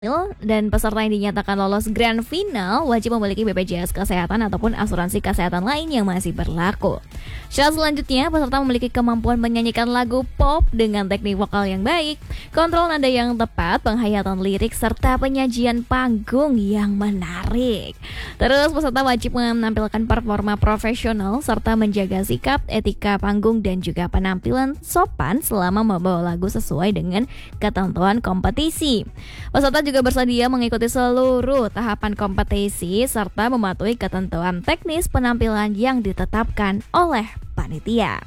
dan peserta yang dinyatakan lolos Grand Final wajib memiliki BPJS Kesehatan ataupun asuransi kesehatan lain yang masih berlaku. Syarat selanjutnya, peserta memiliki kemampuan menyanyikan lagu pop dengan teknik vokal yang baik, kontrol nada yang tepat, penghayatan lirik, serta penyajian panggung yang menarik. Terus peserta wajib menampilkan performa profesional serta menjaga sikap, etika panggung dan juga penampilan sopan selama membawa lagu sesuai dengan ketentuan kompetisi. Peserta juga bersedia mengikuti seluruh tahapan kompetisi serta mematuhi ketentuan teknis penampilan yang ditetapkan oleh panitia.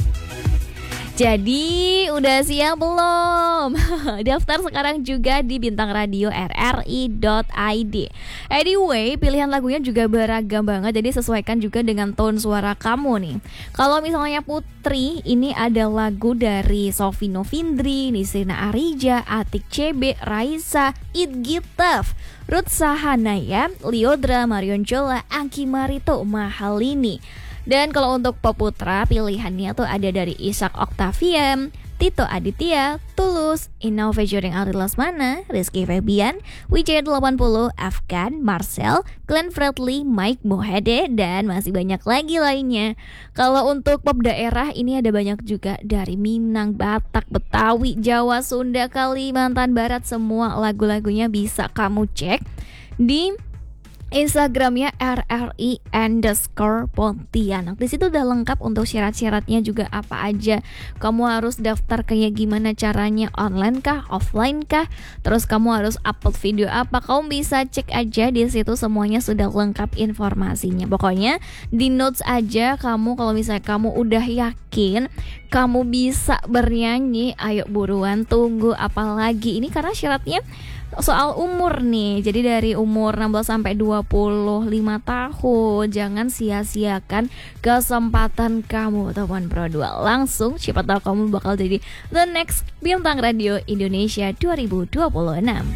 Jadi udah siap belum? Daftar sekarang juga di Bintang Radio RRI.id. Anyway, pilihan lagunya juga beragam banget, jadi sesuaikan juga dengan tone suara kamu nih. Kalau misalnya Putri, ini ada lagu dari Sofi Novindri, Nisrina Arija, Atik CB, Raisa, Idgitaf, Ruth Sahanaya, Liodra, Marion Jola, Angki Marito, Mahalini. Dan kalau untuk pop putra, pilihannya tuh ada dari Ishak Octavian, Tito Aditya, Tulus, Inau featuring Ari Lesmana, Rizky Febian, Wijaya 80, Afgan, Marcel, Glenn Fredly, Mike Mohede, dan masih banyak lagi lainnya. Kalau untuk pop daerah, ini ada banyak juga dari Minang, Batak, Betawi, Jawa, Sunda, Kalimantan Barat. Semua lagu-lagunya bisa kamu cek di Instagramnya RRI_Pontianak. Di situ udah lengkap untuk syarat-syaratnya juga apa aja. Kamu harus daftar kayak gimana caranya, online kah, offline kah? Terus kamu harus upload video apa? Kamu bisa cek aja di situ, semuanya sudah lengkap informasinya. Pokoknya di notes aja kamu, kalau misalnya kamu udah yakin kamu bisa bernyanyi, ayo buruan, tunggu apa lagi. Ini karena syaratnya soal umur nih. Jadi dari umur 16 sampai 25 tahun. Jangan sia-siakan kesempatan kamu, teman Pro 2. Langsung, siapa tahu kamu bakal jadi the next Bintang Radio Indonesia 2026.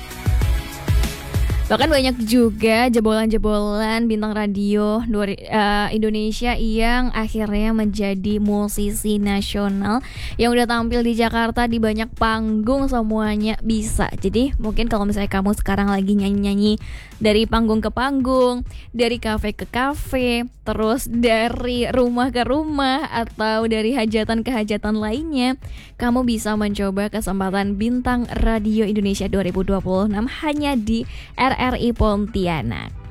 Bahkan banyak juga jebolan-jebolan bintang radio Indonesia yang akhirnya menjadi musisi nasional yang udah tampil di Jakarta di banyak panggung, semuanya bisa. Jadi mungkin kalau misalnya kamu sekarang lagi nyanyi-nyanyi dari panggung ke panggung, dari kafe ke kafe, terus dari rumah ke rumah, atau dari hajatan ke hajatan lainnya, kamu bisa mencoba kesempatan Bintang Radio Indonesia 2026 hanya di RRI Pontianak.